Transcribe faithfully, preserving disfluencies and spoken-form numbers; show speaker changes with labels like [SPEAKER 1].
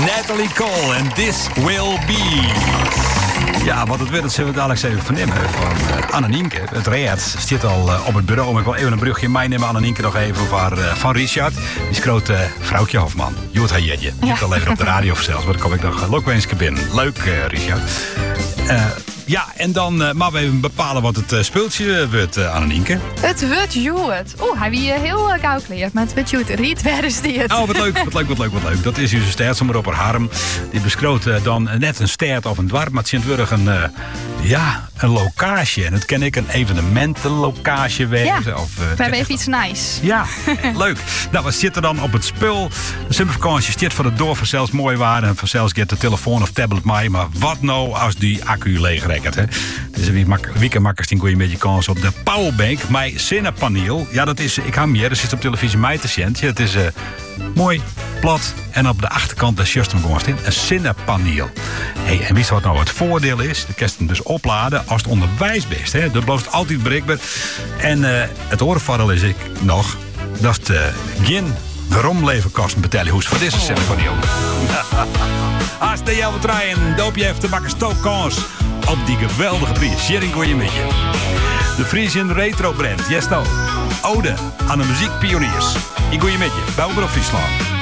[SPEAKER 1] Natalie Cole en This Will Be. Ja, wat het wil, dat zullen we dadelijk even vernemen van uh, Anne Nienke. Het reed zit al uh, op het bureau. Maar ik wil even een brugje mij nemen, Anne Nienke, nog even van, uh, van Richard. Die is groot uh, vrouwtje Hofman. Joet haar jetje. Je hebt al even op de radio zelfs, maar dan kom ik nog uh, ook eens binnen. Leuk, uh, Richard. Uh, Ja, en dan uh, maar we even bepalen wat het uh, speeltje wordt, uh, Anne Nienke.
[SPEAKER 2] Het wordt Joet. Oeh, hij wie heel uh, gauw geleerd, maar het wordt Joet. Riet, waar is dit?
[SPEAKER 1] Oh, wat leuk, wat leuk, wat leuk, wat leuk. Dat is uw stertzomer op haar harm. Die beschroot uh, dan uh, net een stert of een dwarp, maar het Sint-Wurg een, uh, ja, een locatie. En het ken ik een evenementenlocatie wezen.
[SPEAKER 2] Ja,
[SPEAKER 1] of, uh,
[SPEAKER 2] we hebben even iets nice.
[SPEAKER 1] Ja, leuk. Nou, wat zit er dan op het spul? De zomervakantie zit voor het door vanzelfs mooi waren. En vanzelfs get de telefoon of tablet mee. Maar wat nou als die accu leeg rekkert, hè? Dus een weekendmakkers die een beetje kans op de powerbank. Mijn zonnepaneel. Ja, dat is, ik hang hier, dat zit op televisie mij te zien. Het is uh, mooi, plat. En op de achterkant, daar just hem gewoon in, een zonnepaneel. Hey, en wist wat nou het voordeel is? Je kunt hem dus opladen als het onderwijs bent. Hè? Dat blijft altijd bereikbaar. En uh, het oorvoordeel is ik nog dat het uh, geen romlevenkosten betalen hoest voor deze zonnepaneel. Als de jou draaien, doop je even de bakken stookkans op die geweldige prijs. Jering goeie met je. De Frisian Retro Brand. Yes, nou. Ode aan de muziekpioniers. Ik goeie met je. Bij Omroep Friesland.